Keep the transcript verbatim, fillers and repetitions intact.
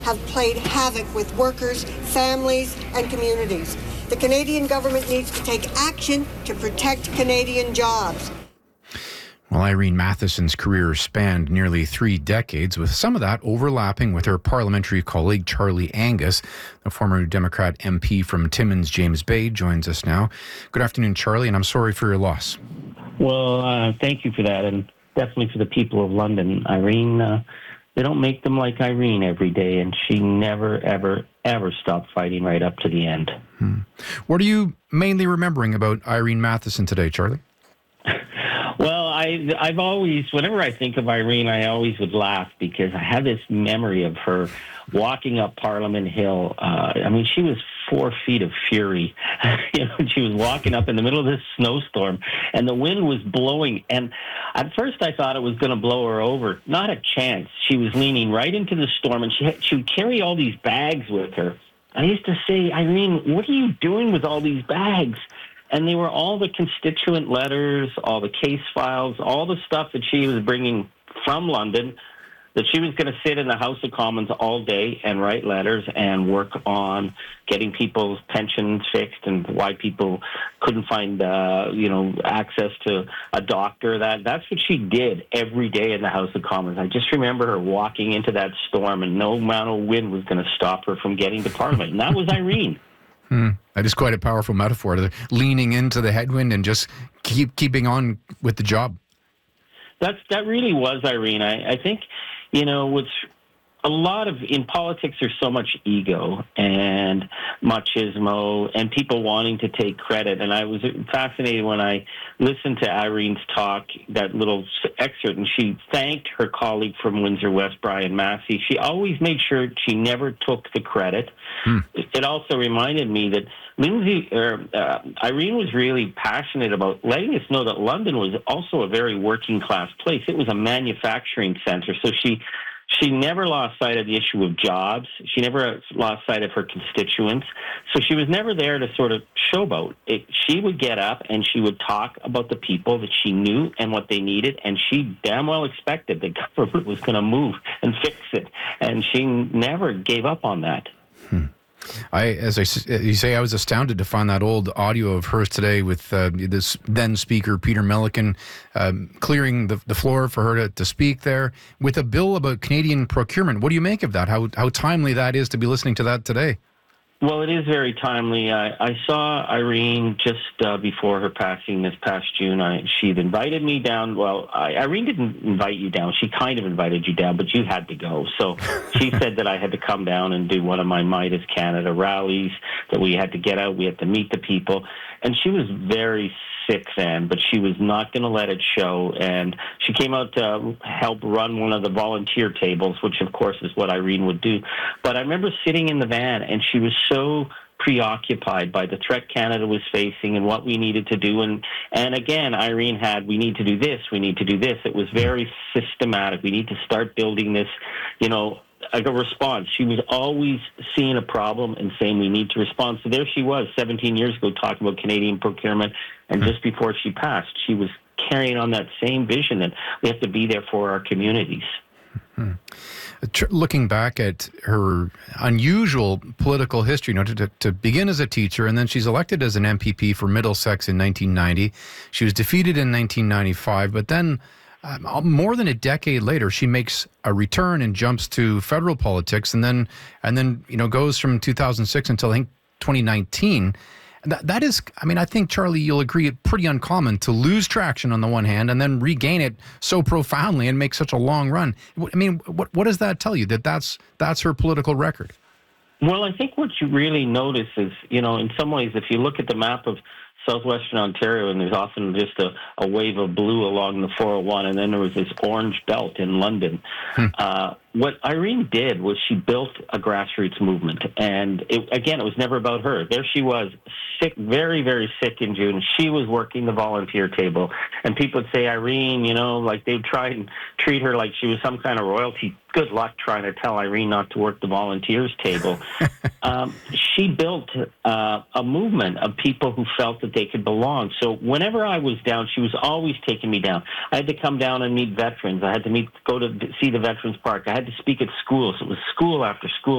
have played havoc with workers, families, and communities. The Canadian government needs to take action to protect Canadian jobs. Well, Irene Matheson's career spanned nearly three decades, with some of that overlapping with her parliamentary colleague Charlie Angus. The former Democrat M P from Timmins, James Bay, joins us now. Good afternoon, Charlie, and I'm sorry for your loss. Well, uh, thank you for that, and definitely for the people of London. Irene, uh, they don't make them like Irene every day, and she never, ever, ever stopped fighting right up to the end. Hmm. What are you mainly remembering about Irene Matheson today, Charlie? Well, I, I've always, whenever I think of Irene, I always would laugh because I have this memory of her walking up Parliament Hill. Uh, I mean, she was four feet of fury. you know, she was walking up in the middle of this snowstorm, and the wind was blowing. And at first, I thought it was going to blow her over. Not a chance. She was leaning right into the storm, and she had, she would carry all these bags with her. I used to say, Irene, what are you doing with all these bags? And they were all the constituent letters, all the case files, all the stuff that she was bringing from London, that she was going to sit in the House of Commons all day and write letters and work on getting people's pensions fixed and why people couldn't find, uh, you know, access to a doctor. That That's what she did every day in the House of Commons. I just remember her walking into that storm, and no amount of wind was going to stop her from getting to Parliament. And that was Irene. Hmm. That is quite a powerful metaphor, the leaning into the headwind and just keep keeping on with the job. That's that really was Irene. I, I think, you know, what's a lot of, in politics, there's so much ego and machismo and people wanting to take credit. And I was fascinated when I listened to Irene's talk, that little excerpt, and she thanked her colleague from Windsor West, Brian Massey. She always made sure she never took the credit. Hmm. It also reminded me that Lindsay, er, uh, Irene was really passionate about letting us know that London was also a very working class place. It was a manufacturing center. So she She never lost sight of the issue of jobs. She never lost sight of her constituents. So she was never there to sort of showboat. It, she would get up and she would talk about the people that she knew and what they needed, and she damn well expected the government was going to move and fix it. And she never gave up on that. Hmm. I, as I, you say, I was astounded to find that old audio of hers today with uh, this then Speaker Peter Milliken um, clearing the, the floor for her to, to speak there with a bill about Canadian procurement. What do you make of that? How how timely that is to be listening to that today? Well, it is very timely. I, I saw Irene just uh, before her passing this past June. I, she'd invited me down. Well, I, Irene didn't invite you down. She kind of invited you down, but you had to go. So she said that I had to come down and do one of my Midas Canada rallies, that we had to get out, we had to meet the people. And she was very sick then, but she was not going to let it show. And she came out to help run one of the volunteer tables, which, of course, is what Irene would do. But I remember sitting in the van, and she was so preoccupied by the threat Canada was facing and what we needed to do. And, and again, Irene had, we need to do this, we need to do this. It was very systematic. We need to start building this, you know, like a response. She was always seeing a problem and saying we need to respond. So there she was seventeen years ago talking about Canadian procurement, and just before she passed, she was carrying on that same vision that we have to be there for our communities. Mm-hmm. Looking back at her unusual political history, you know, to, to begin as a teacher, and then she's elected as an M P P for Middlesex in nineteen ninety. She was defeated in nineteen ninety-five, but then Um, more than a decade later, she makes a return and jumps to federal politics, and then, and then you know, goes from two thousand six until I think twenty nineteen. That that is, I mean, I think, Charlie, you'll agree, pretty uncommon to lose traction on the one hand and then regain it so profoundly and make such a long run. I mean, what what does that tell you? That that's that's her political record? Well, I think what you really notice is, you know, in some ways, if you look at the map of southwestern Ontario, and there's often just a, a wave of blue along the four oh one, and then there was this orange belt in London. Hmm. Uh, what Irene did was she built a grassroots movement, and it, again, it was never about her. There she was, sick, very, very sick in June. She was working the volunteer table, and people would say, Irene, you know, like they'd try and treat her like she was some kind of royalty. Good luck trying to tell Irene not to work the volunteers table. um, she built uh, a movement of people who felt that they could belong. So whenever I was down, she was always taking me down. I had to come down and meet veterans. I had to meet, go to see the Veterans Park. I had to speak at schools. It was school after school